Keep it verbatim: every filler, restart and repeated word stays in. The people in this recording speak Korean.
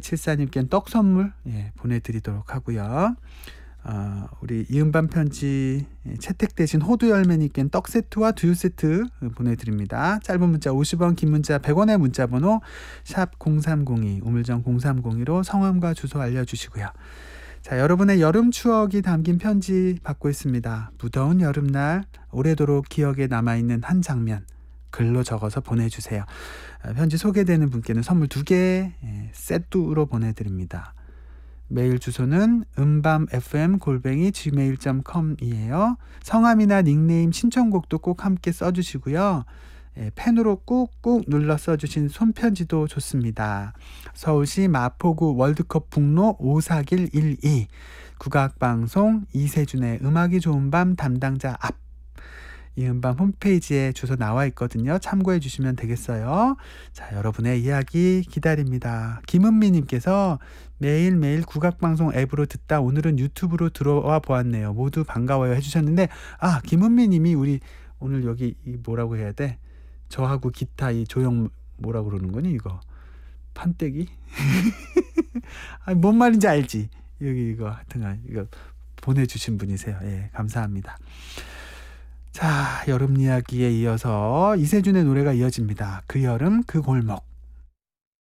이칠사님께는 떡 선물 예, 보내드리도록 하고요. 어, 우리 이음반 편지 채택되신 호두 열매님께는 떡 세트와 두유 세트 보내드립니다. 짧은 문자 오십 원, 긴 문자 백 원의 문자번호 샵 공삼공이, 우물정 공삼공이로 성함과 주소 알려주시고요. 자, 여러분의 여름 추억이 담긴 편지 받고 있습니다. 무더운 여름날 오래도록 기억에 남아있는 한 장면 글로 적어서 보내주세요. 편지 소개되는 분께는 선물 두 개 세트로 보내드립니다. 메일 주소는 음밤에프엠 골뱅이 지메일 닷컴이에요. 성함이나 닉네임 신청곡도 꼭 함께 써주시고요. 예, 펜으로 꾹꾹 눌러 써주신 손편지도 좋습니다. 서울시 마포구 월드컵 북로 오사길일이 국악방송 이세준의 음악이 좋은 밤 담당자 앞, 이음밤 홈페이지에 주소 나와 있거든요. 참고해 주시면 되겠어요. 자, 여러분의 이야기 기다립니다. 김은미님께서 매일매일 국악방송 앱으로 듣다 오늘은 유튜브로 들어와 보았네요. 모두 반가워요 해주셨는데, 아, 김은미님이 우리 오늘 여기 이 뭐라고 해야 돼? 저하고 기타 이 조형 뭐라고 그러는 거니 이거? 판때기? 아니, 뭔 말인지 알지? 여기 이거 하여튼간 이거 보내주신 분이세요. 예, 감사합니다. 자, 여름 이야기에 이어서 이세준의 노래가 이어집니다. 그 여름 그 골목.